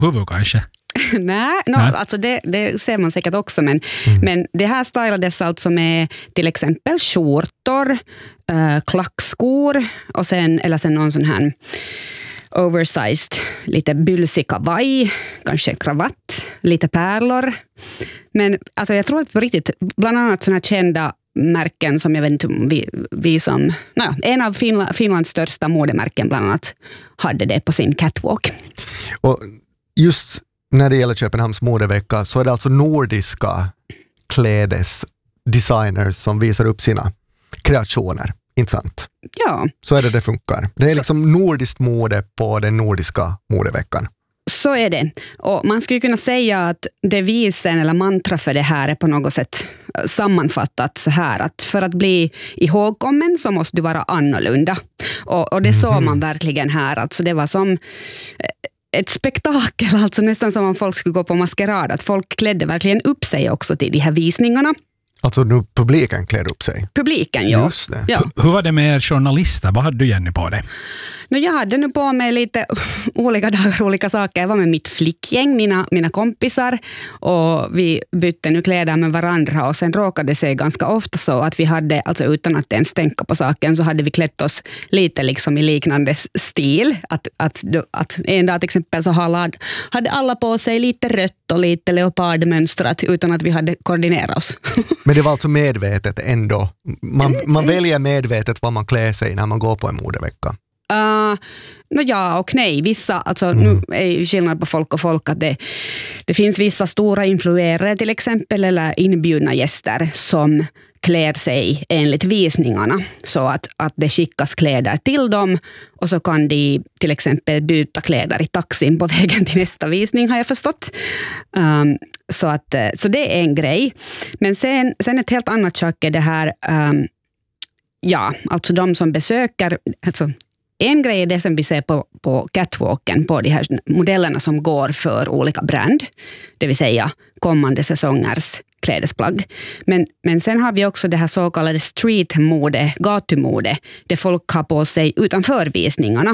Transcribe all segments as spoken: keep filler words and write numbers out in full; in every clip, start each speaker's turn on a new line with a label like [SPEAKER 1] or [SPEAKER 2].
[SPEAKER 1] huvud kanske?
[SPEAKER 2] Nej, no, alltså det, det ser man säkert också, men, mm. men det här stylades alltså med till exempel skjortor, äh, klackskor och sen, eller sen någon sån här oversized, lite bylsig kavaj, kanske kravatt, lite pärlor. Men alltså jag tror att på riktigt, bland annat såna här kända märken som jag vet inte, vi, vi som, naja, en av Finland, Finlands största modemärken bland annat hade det på sin catwalk.
[SPEAKER 3] Och just när det gäller Köpenhamns modevecka så är det alltså nordiska klädesdesigners som visar upp sina kreationer, inte sant?
[SPEAKER 2] Ja.
[SPEAKER 3] Så är det det funkar. Det är så, liksom nordiskt mode på den nordiska modeveckan.
[SPEAKER 2] Så är det. Och man skulle kunna säga att devisen eller mantra för det här är på något sätt sammanfattat så här, att för att bli ihågkommen så måste du vara annorlunda. Och, och det mm-hmm. såg man verkligen här. Alltså det var som ett spektakel, alltså nästan som om folk skulle gå på maskerad. Att folk klädde verkligen upp sig också till de här visningarna.
[SPEAKER 3] Alltså nu publiken klädde upp sig?
[SPEAKER 2] Publiken, ja.
[SPEAKER 3] Just det.
[SPEAKER 2] Ja.
[SPEAKER 1] Hur var det med er journalister? Vad hade du, Jenny, på dig?
[SPEAKER 2] No, jag hade nu på mig lite olika dagar, olika saker. Jag var med mitt flickgäng, mina, mina kompisar. Och vi bytte nu kläder med varandra. Och sen råkade det sig ganska ofta så att vi hade, alltså utan att ens tänka på saken, så hade vi klätt oss lite liksom i liknande stil. Att, att, att en dag till exempel så hade alla på sig lite rött och lite leopardmönstrat utan att vi hade koordinerat oss.
[SPEAKER 3] Men det var alltså medvetet ändå. Man, man väljer medvetet vad man klär sig när man går på en modevecka.
[SPEAKER 2] Uh, no ja och nej. Vissa, alltså mm. nu är ju skillnad på folk och folk att det, det finns vissa stora influerare till exempel eller inbjudna gäster som klär sig enligt visningarna så att, att det skickas kläder till dem och så kan de till exempel byta kläder i taxin på vägen till nästa visning, har jag förstått. Um, så, att, så det är en grej. Men sen, sen ett helt annat sak är det här, um, ja, alltså de som besöker, alltså en grej är det som vi ser på, på catwalken, på de här modellerna som går för olika brand, det vill säga kommande säsongers klädesplagg. Men, men sen har vi också det här så kallade streetmode, gatumode, där folk har på sig utanför visningarna.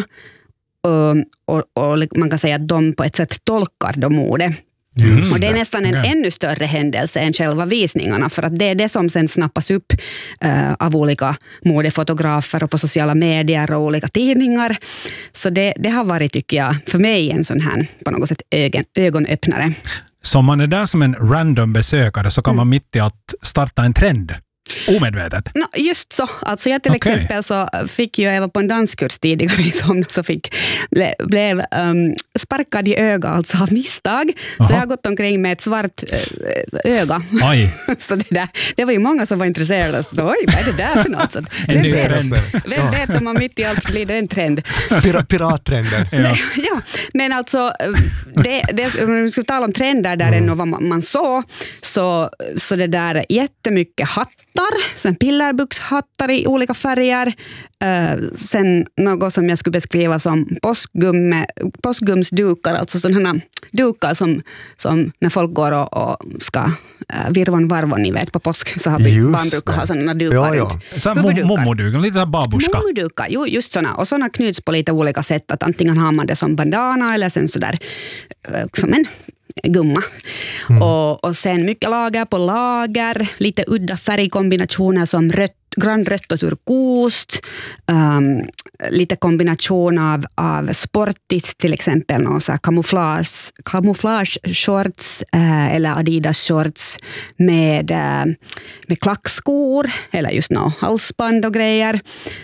[SPEAKER 2] Och, och, och man kan säga att de på ett sätt tolkar de mode.
[SPEAKER 3] Just
[SPEAKER 2] och det är nästan en
[SPEAKER 1] okay.
[SPEAKER 2] ännu större händelse än själva visningarna, för att det är det som sen snappas upp uh, av olika modefotografer och på sociala medier och olika tidningar. Så det, det har varit, tycker jag, för mig en sån här på något sätt ögon, ögonöppnare.
[SPEAKER 1] Så om man är där som en random besökare så kan mm. man mitt i att starta en trend. Omedvetet?
[SPEAKER 2] No, just så. Alltså jag till okay. exempel så fick jag, jag var på en danskurs tidigare i somras så fick, ble, blev um, sparkad i öga alltså av misstag. Aha. Så jag har gått omkring med ett svart äh, öga.
[SPEAKER 1] Oj.
[SPEAKER 2] Så det, där, det var ju många som var intresserade. Så, oj, vad är det där för något? Så,
[SPEAKER 1] en ny trend.
[SPEAKER 2] Vem vet om man mitt i allt blir det en trend?
[SPEAKER 3] Pir- pirattrenden.
[SPEAKER 1] Ja.
[SPEAKER 2] Ja, men alltså det, det, om vi skulle tala om trender där mm. än och vad man, man såg så, så det där jättemycket hatt, sen pillerbuxhattar i olika färger. Uh, sen något som jag skulle beskriva som påskgumme, påskgumsdukar, alltså sådana dukar som, som när folk går och, och ska uh, virvan varvon, ni vet, på påsk så har vi barn brukar ha sådana dukar
[SPEAKER 3] ja, ja.
[SPEAKER 2] runt.
[SPEAKER 1] Så mommodukar, lite babuska.
[SPEAKER 2] Mommodukar, jo, just sådana. Och sådana knyts på lite olika sätt, att antingen har man det som bandana eller sen sådär uh, som en gumma. Mm. Och, och sen mycket lager på lager, lite udda färgkombinationer som rött, grönrött och turkost, um, lite kombination av, av sportigt, till exempel någon så här camouflage, camouflage shorts uh, eller Adidas shorts med, uh, med klackskor eller just nå halsband och grejer.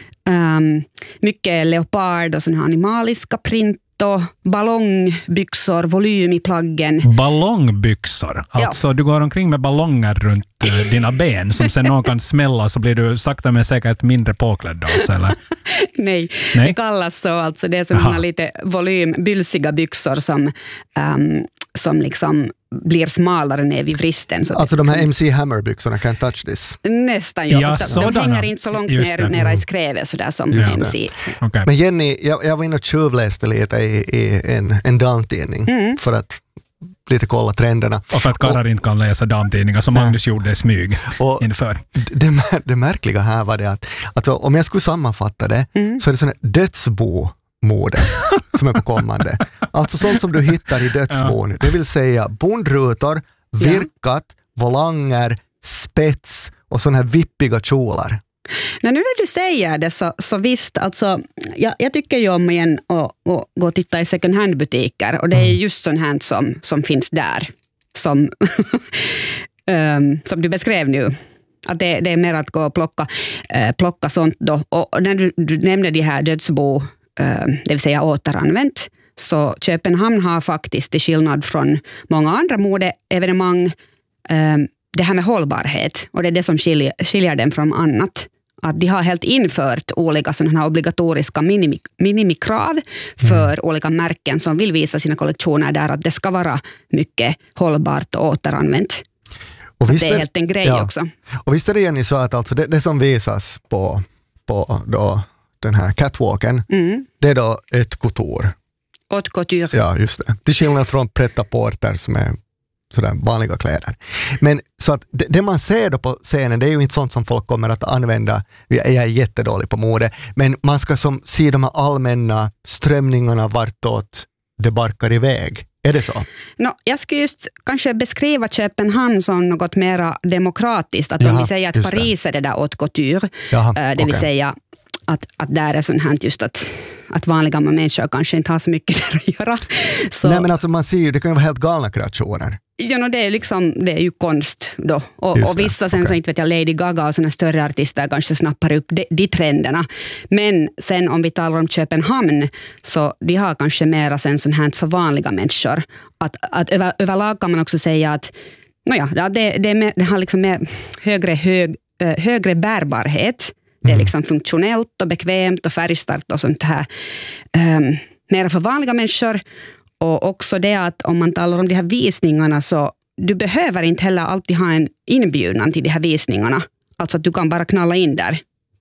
[SPEAKER 2] Um, mycket leopard och såna här animaliska print och ballongbyxor, volym i plaggen.
[SPEAKER 1] Ballongbyxor? Alltså ja. Du går omkring med ballonger runt uh, dina ben som sen någon kan smälla så blir du sakta men säkert mindre påklädd alltså, eller?
[SPEAKER 2] Nej,
[SPEAKER 1] Nej,
[SPEAKER 2] det kallas så. Alltså det är som lite volym, bylsiga byxor som, um, som liksom blir smalare ner vid vristen. Så
[SPEAKER 3] alltså de här M C Hammer-byxorna, can't touch this.
[SPEAKER 2] Nästan, ja.
[SPEAKER 1] ja
[SPEAKER 2] De hänger inte så långt ner mera i skrevet sådär som
[SPEAKER 3] Just
[SPEAKER 2] M C.
[SPEAKER 3] Okay. Men Jenny, jag, jag var inne och tjuvläste lite i, i en, en damtidning mm. för att lite kolla trenderna.
[SPEAKER 1] Och för att karlar inte kan läsa damtidningar som Magnus gjorde i smyg och inför.
[SPEAKER 3] Det, det märkliga här var det att alltså, om jag skulle sammanfatta det mm. så är det sån här dödsbo mode som är på kommande. Alltså sånt som du hittar i dödsbon. Ja. Det vill säga bondrutor, virkat, ja. volanger, spets och såna här vippiga kjolar.
[SPEAKER 2] När nu när du säger det så, så visst, alltså, jag, jag tycker ju om igen att, att gå och titta i second hand-butiker och det är just sånt här som, som finns där som, um, som du beskrev nu. Att det, det är mer att gå och plocka, äh, plocka sånt då. Och, och när du, du nämnde de här dödsbo, äh, det vill säga återanvänt, så Köpenhamn har faktiskt till skillnad från många andra modeevenemang äh, det här med hållbarhet, och det är det som skiljer, skiljer dem från annat. Att de har helt infört olika sådana här obligatoriska minimi, minimikrav för mm. olika märken som vill visa sina kollektioner där, att det ska vara mycket hållbart och återanvänt. Och visst det är helt en grej ja. också.
[SPEAKER 3] Och visst är det igen så att alltså det, det som visas på, på då den här catwalken, mm. det är då ett couture.
[SPEAKER 2] Haute couture.
[SPEAKER 3] Ja, just det. Till skillnad från pret-à-porter som är sådär vanliga kläder. Men så att det, det man ser då på scenen, det är ju inte sånt som folk kommer att använda. Jag är jättedålig på mode. Men man ska som se de här allmänna strömningarna vartåt det barkar iväg. Är det så?
[SPEAKER 2] No, jag skulle just kanske beskriva Köpenhamn som något mer demokratiskt. Att Jaha, om vi säger att Paris det. är det där haute couture. Jaha, det vill okay. säga att, att där är sånt här just att, att vanliga människor kanske inte har så mycket där att göra. Så,
[SPEAKER 3] nej, men alltså man ser ju, det kan ju vara helt galna kreationer.
[SPEAKER 2] Ja, no, det är liksom, det är ju konst då. Och, och vissa sen okay. så inte vet jag, Lady Gaga och såna större artister kanske snappar upp de, de trenderna. Men sen om vi talar om Köpenhamn, så de har kanske mera sen sånt här för vanliga människor. Att, att över, överlag kan man också säga att nåja, det, det, med, det har liksom mer högre, hög, högre bärbarhet. Det är liksom funktionellt och bekvämt och färgstarkt och sånt här. Um, mera för vanliga människor. Och också det att om man talar om de här visningarna, så du behöver inte heller alltid ha en inbjudan till de här visningarna. Alltså att du kan bara knalla in där.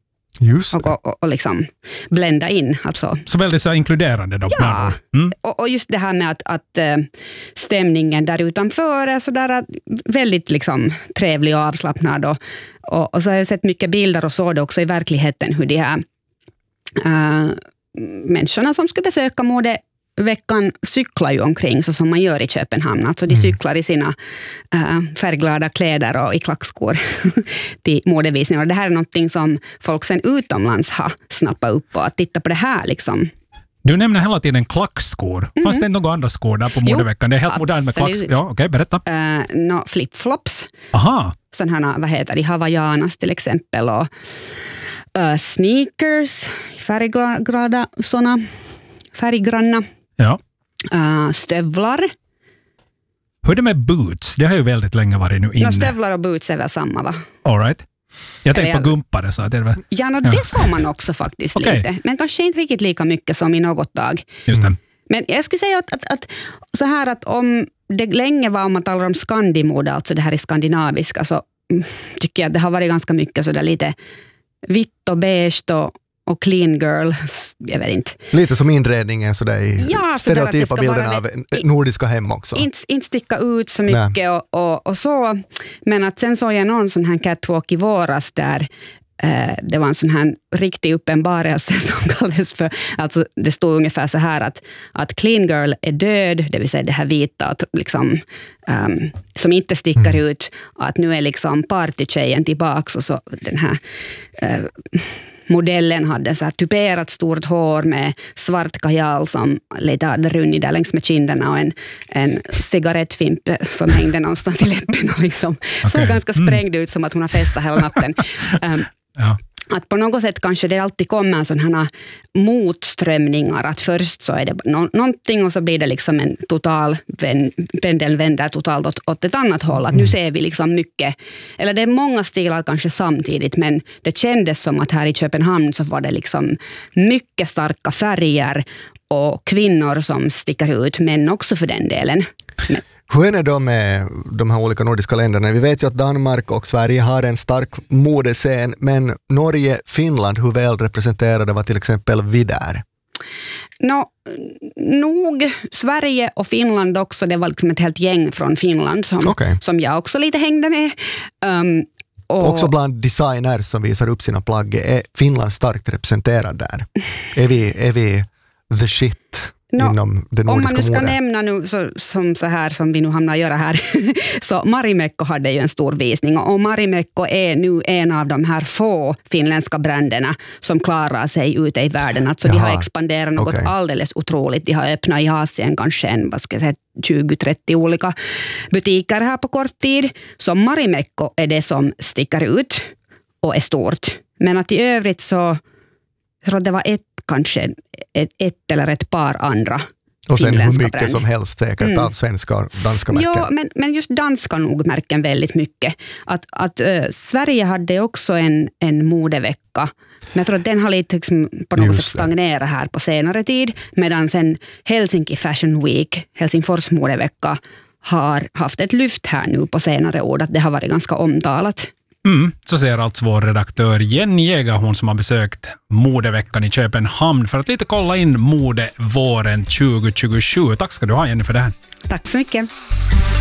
[SPEAKER 3] Just
[SPEAKER 2] och, och, och liksom blända in. Alltså.
[SPEAKER 1] Så väldigt så inkluderande då?
[SPEAKER 2] Ja, mm. och, och just det här med att, att stämningen där utanför är sådär väldigt liksom trevlig och avslappnad. Och, och, och så har jag sett mycket bilder och så det också i verkligheten hur de här äh, människorna som ska besöka mode veckan cyklar ju omkring så som man gör i Köpenhamn. Alltså de cyklar i sina äh, färgglada kläder och i klackskor till modevisningar. Och det här är någonting som folk sen utomlands har snappat upp och att titta på det här liksom.
[SPEAKER 1] Du nämner hela tiden klackskor. Mm. Fanns det inte några andra skor där på modeveckan? Det är helt modernt med klackskor. Ja, okej, okay, berätta.
[SPEAKER 2] Uh, no, flip-flops.
[SPEAKER 1] Aha.
[SPEAKER 2] Sådana här, vad heter de? Hawaiianas till exempel. Och uh, sneakers, färgglada sådana, färggranna.
[SPEAKER 1] Ja.
[SPEAKER 2] Uh, stövlar.
[SPEAKER 1] Hur är det med boots? Det har ju väldigt länge varit nu inne.
[SPEAKER 2] No, stövlar och boots är väl samma, va?
[SPEAKER 1] All right. Jag tänkte på gumpare. Så det, väl...
[SPEAKER 2] ja, no, ja, det såg man också faktiskt okay. lite. Men kanske inte riktigt lika mycket som i något dag.
[SPEAKER 1] Just det.
[SPEAKER 2] Men jag skulle säga att, att, att så här att om det länge var, om man talar om skandimode, alltså det här är skandinaviska, så tycker jag att det har varit ganska mycket så där lite vitt och beige och och clean girl, jag vet inte.
[SPEAKER 3] Lite som inredningen så där i ja, stereotypa bilden av nordiska hem också.
[SPEAKER 2] Inte, inte sticka ut så mycket och, och, och så. Men att sen såg jag någon sån här catwalk i våras där eh, det var en sån här riktig uppenbarelse som kallades för, alltså det stod ungefär så här att, att clean girl är död, det vill säga det här vita liksom, um, som inte stickar mm. ut, och att nu är liksom partytjejen tillbaks och så den här uh, modellen hade så här typerat stort hår med svart kajal som lite hade runnit där längs med kinderna och en, en cigarettfimp som hängde någonstans i läppen och liksom okay. så ganska sprängd ut som att hon har festat hela natten. Um,
[SPEAKER 1] ja.
[SPEAKER 2] Att på något sätt kanske det alltid kommer sådana motströmningar, att först så är det no- någonting och så blir det liksom en total pendeln vänder totalt åt, åt ett annat håll. Att nu ser vi liksom mycket, eller det är många stilar kanske samtidigt, men det kändes som att här i Köpenhamn så var det liksom mycket starka färger och kvinnor som sticker ut, men också för den delen. Men
[SPEAKER 3] hur är det då med de här olika nordiska länderna? Vi vet ju att Danmark och Sverige har en stark modescen, men Norge, Finland, hur väl representerade var till exempel vi där?
[SPEAKER 2] No, nog Sverige och Finland också, det var liksom ett helt gäng från Finland som, okay. som jag också lite hängde med. Um, och
[SPEAKER 3] också bland designers som visar upp sina plagg, är Finland starkt representerad där? Är vi... Är vi the shit
[SPEAKER 2] no,
[SPEAKER 3] inom det nordiska
[SPEAKER 2] om man nu ska
[SPEAKER 3] modet.
[SPEAKER 2] nämna nu så, som så här som vi nu hamnar att göra här så Marimekko hade ju en stor visning och Marimekko är nu en av de här få finländska bränderna som klarar sig ute i världen. Alltså de har expanderat något okay. alldeles otroligt. De har öppnat i Asien kanske en, vad ska jag säga, tjugo trettio olika butiker här på kort tid. Så Marimekko är det som sticker ut och är stort. Men att i övrigt så tror det var ett kanske ett, ett eller ett par andra
[SPEAKER 3] och sen hur mycket
[SPEAKER 2] brand.
[SPEAKER 3] Som helst säkert mm. av svenska och danska märken.
[SPEAKER 2] Ja, men, men just danska nog märken väldigt mycket. Att, att äh, Sverige hade också en, en modevecka. Men jag tror att den har lite liksom, på något sätt stagnerat här på senare tid. Medan sen Helsinki Fashion Week, Helsingfors modevecka, har haft ett lyft här nu på senare år. Att det har varit ganska omtalat.
[SPEAKER 1] Mm, så säger alltså vår redaktör Jenny Jäger, hon som har besökt modeveckan i Köpenhamn för att lite kolla in modevåren tjugo tjugosju. Tack ska du ha, Jenny, för det här.
[SPEAKER 2] Tack så mycket.